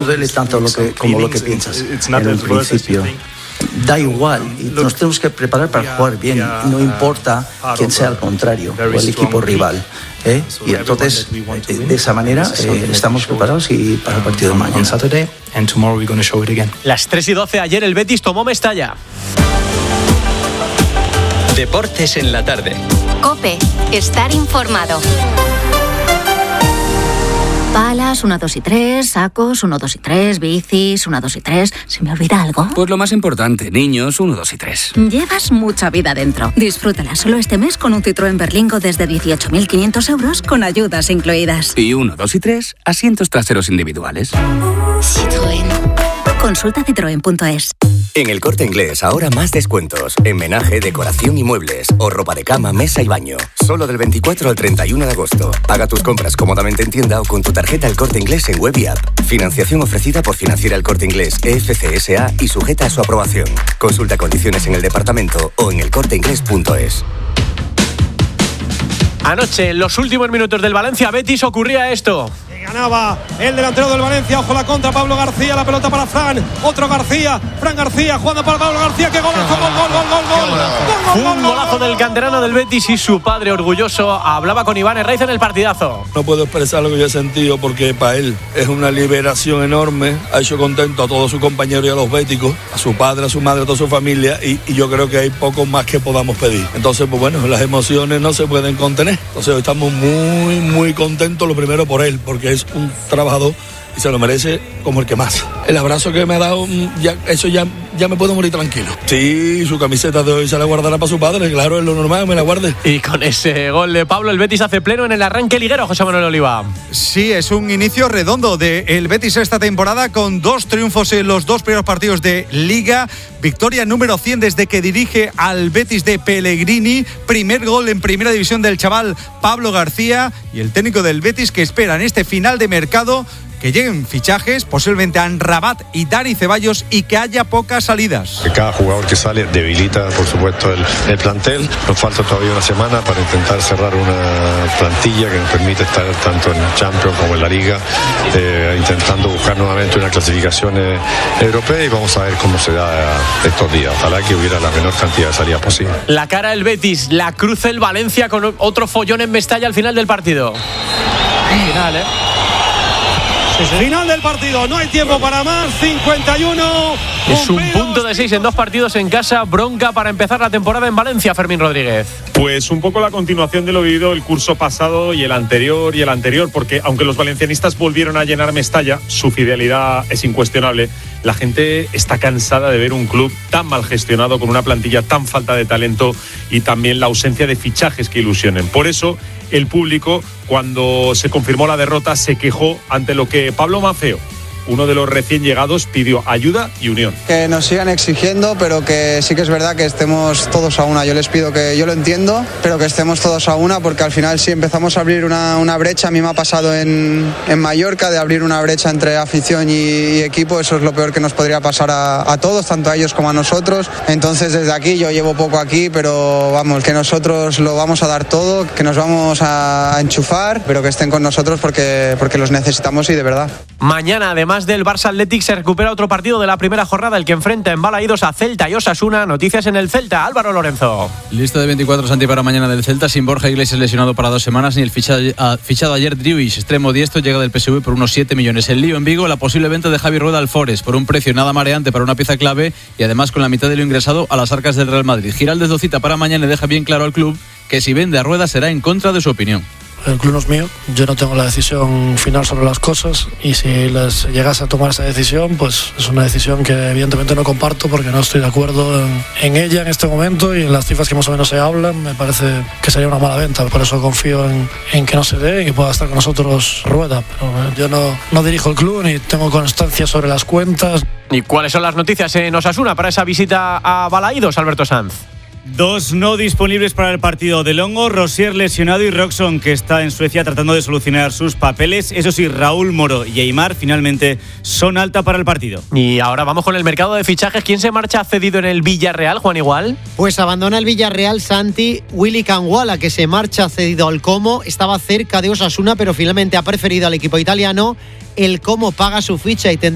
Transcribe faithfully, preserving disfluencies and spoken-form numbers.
duele tanto lo que, como lo que piensas en un principio. Da igual, y nos tenemos que preparar para jugar bien, no importa quién sea el contrario o el equipo rival. ¿eh? Y entonces, de esa manera, eh, estamos preparados y para el partido de mañana. Las tres y doce, ayer el Betis tomó Mestalla. Deportes en la tarde. COPE, estar informado. Palas, uno, dos y tres, sacos, uno, dos y tres, bicis, uno, dos y tres. ¿Se me olvida algo? Pues lo más importante, niños, uno, dos y tres. Llevas mucha vida dentro. Disfrútala solo este mes con un Citroën Berlingo desde dieciocho mil quinientos euros con ayudas incluidas. Y uno, dos y tres, asientos traseros individuales. Citroën. Consulta citroen punto es. En El Corte Inglés, ahora más descuentos. En menaje, decoración y muebles. O ropa de cama, mesa y baño. Solo del veinticuatro al treinta y uno de agosto. Paga tus compras cómodamente en tienda o con tu tarjeta El Corte Inglés en web y app. Financiación ofrecida por Financiera El Corte Inglés E F C S A y sujeta a su aprobación. Consulta condiciones en el departamento o en el corte inglés punto es. Anoche, en los últimos minutos del Valencia Betis, ocurría esto. Ganaba el delantero del Valencia, ojo la contra, Pablo García, la pelota para Fran, otro García, Fran García, jugando para Pablo García, que golazo, gol, gol, gol, gol, gol, gol. Un golazo del canterano del Betis y su padre orgulloso hablaba con Iván Herraiz en el partidazo. No puedo expresar lo que yo he sentido porque para él es una liberación enorme, ha hecho contento a todos sus compañeros y a los béticos, a su padre, a su madre, a toda su familia y, y yo creo que hay poco más que podamos pedir. Entonces, pues bueno, las emociones no se pueden contener. Entonces hoy estamos muy, muy contentos, lo primero por él, porque es un trabajador y se lo merece como el que más. El abrazo que me ha dado, ya, eso ya, ya me puedo morir tranquilo. Sí, su camiseta de hoy se la guardará para su padre, claro, es lo normal, me la guarde. Y con ese gol de Pablo, el Betis hace pleno en el arranque liguero, José Manuel Oliva. Sí, es un inicio redondo del Betis esta temporada con dos triunfos en los dos primeros partidos de Liga. Victoria número cien desde que dirige al Betis de Pellegrini. Primer gol en primera división del chaval Pablo García y el técnico del Betis que espera en este final de mercado que lleguen fichajes, posiblemente Amrabat y Dani Ceballos y que haya pocas salidas. Cada jugador que sale debilita, por supuesto, el, el plantel. Nos falta todavía una semana para intentar cerrar una plantilla que nos permite estar tanto en Champions como en la Liga, eh, intentando buscar nuevamente una clasificación eh, europea y vamos a ver cómo se da estos días. Ojalá que hubiera la menor cantidad de salidas posible. La cara del Betis, la cruza el Valencia con otro follón en Mestalla al final del partido. Final, ¿eh? Sí, sí. Final del partido, no hay tiempo para más, cincuenta y uno. Es un punto de seis en dos partidos en casa, bronca para empezar la temporada en Valencia, Fermín Rodríguez. Pues un poco la continuación de lo vivido el curso pasado y el anterior y el anterior, porque aunque los valencianistas volvieron a llenar Mestalla, su fidelidad es incuestionable. La gente está cansada de ver un club tan mal gestionado, con una plantilla tan falta de talento y también la ausencia de fichajes que ilusionen. Por eso, el público, cuando se confirmó la derrota, se quejó ante lo que Pablo Maffeo, uno de los recién llegados, pidió ayuda y unión. Que nos sigan exigiendo, pero que sí que es verdad que estemos todos a una. Yo les pido que, yo lo entiendo, pero que estemos todos a una, porque al final si empezamos a abrir una, una brecha, a mí me ha pasado en, en Mallorca, de abrir una brecha entre afición y, y equipo, eso es lo peor que nos podría pasar a, a todos, tanto a ellos como a nosotros. Entonces desde aquí, yo llevo poco aquí, pero vamos, que nosotros lo vamos a dar todo, que nos vamos a, a enchufar, pero que estén con nosotros porque, porque los necesitamos y de verdad. Mañana, además del Barça Athletic, se recupera otro partido de la primera jornada, el que enfrenta en Balaídos a Celta y Osasuna. Noticias en el Celta, Álvaro Lorenzo. Lista de veinticuatro, Santi, para mañana del Celta, sin Borja Iglesias lesionado para dos semanas, ni el fichado, fichado ayer Driouich, extremo diestro, llega del P S V por unos siete millones. El lío en Vigo, la posible venta de Javi Rueda al Forest por un precio nada mareante para una pieza clave y además con la mitad de lo ingresado a las arcas del Real Madrid. Giraldez do cita para mañana y deja bien claro al club que si vende a Rueda será en contra de su opinión. El club no es mío, yo no tengo la decisión final sobre las cosas y si les llegase a tomar esa decisión, pues es una decisión que evidentemente no comparto porque no estoy de acuerdo en, en ella en este momento y en las cifras que más o menos se hablan, me parece que sería una mala venta, por eso confío en, en que no se dé y que pueda estar con nosotros Rueda, pero yo no, no dirijo el club ni tengo constancia sobre las cuentas. ¿Y cuáles son las noticias en Osasuna para esa visita a Balaídos, Alberto Sanz? Dos no disponibles para el partido de Longo, Rosier lesionado y Roxon, que está en Suecia tratando de solucionar sus papeles. Eso sí, Raúl Moro y Aimar finalmente son alta para el partido. Y ahora vamos con el mercado de fichajes. ¿Quién se marcha cedido en el Villarreal, Juan Igual? Pues abandona el Villarreal, Santi, Willy Canguala, que se marcha cedido al Como. Estaba cerca de Osasuna, pero finalmente ha preferido al equipo italiano. El Como paga su ficha y tendrá